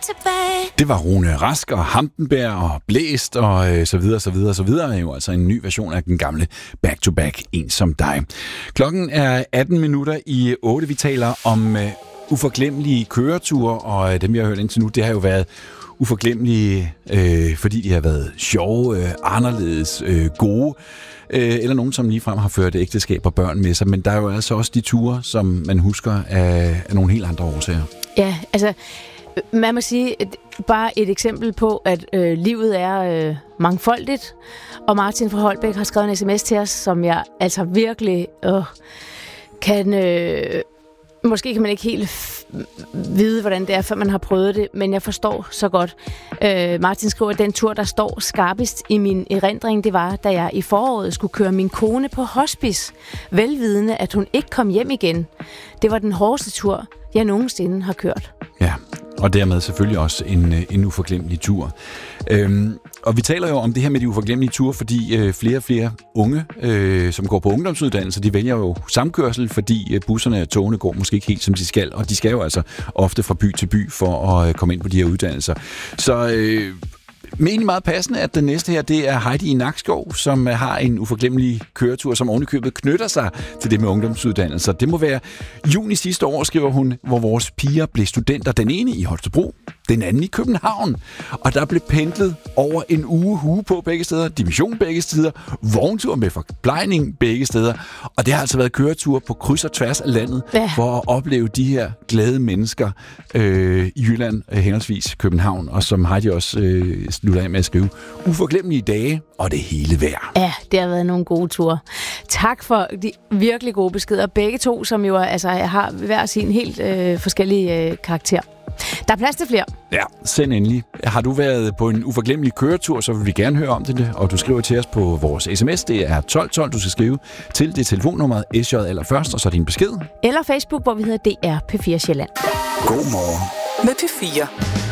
tilbage. Det var Rune Rask og Hampenberg og Blæst og så videre, så videre, så videre. Det er jo altså en ny version af den gamle Back to Back, En som dig. Klokken er 8:18. Vi taler om uforglemmelige køreture, og dem, vi har hørt indtil nu, det har jo været uforglemmelige, fordi de har været sjove, anderledes, gode, eller nogen, som ligefrem har ført ægteskab og børn med sig. Men der er jo altså også de ture, som man husker af nogle helt andre årsager. Ja, altså, man må sige, bare et eksempel på, at livet er mangfoldigt. Og Martin fra Holbæk har skrevet en sms til os, som jeg altså virkelig kan... Måske kan man ikke helt vide, hvordan det er, før man har prøvet det, men jeg forstår så godt. Martin skriver, at den tur, der står skarpest i min erindring, det var, da jeg i foråret skulle køre min kone på hospice, velvidende, at hun ikke kom hjem igen. Det var den hårdeste tur, jeg nogensinde har kørt. Ja, og dermed selvfølgelig også en uforglemmelig tur. Og vi taler jo om det her med de uforglemmelige ture, fordi flere og flere unge, som går på ungdomsuddannelser, de vælger jo samkørsel, fordi busserne og togene går måske ikke helt, som de skal, og de skal jo altså ofte fra by til by for at komme ind på de her uddannelser. Så men egentlig meget passende, at den næste her, det er Heidi i Nakskov, som har en uforglemmelig køretur, som ovenikøbet knytter sig til det med ungdomsuddannelser. Det må være juni sidste år, skriver hun, hvor vores piger blev studenter. Den ene i Holstebro, den anden i København. Og der blev pendlet over en hue på begge steder, division begge steder, vogntur med forplejning begge steder. Og det har altså været køretur på kryds og tværs af landet, for at opleve de her glade mennesker i Jylland, henholdsvis København, og som Heidi også slutter af med at skrive, uforglemmelige dage, og det hele værd. Ja, det har været nogle gode ture. Tak for de virkelig gode beskeder. Begge to, som jo altså har hver sin helt forskellige karakter. Der er plads til flere. Ja, send endelig. Har du været på en uforglemmelig køretur, så vil vi gerne høre om det, og du skriver til os på vores sms. Det er 1212, du skal skrive til det telefonnummeret SJ allerførst, og så din besked. Eller Facebook, hvor vi hedder DR P4 Sjælland. God morgen med P4.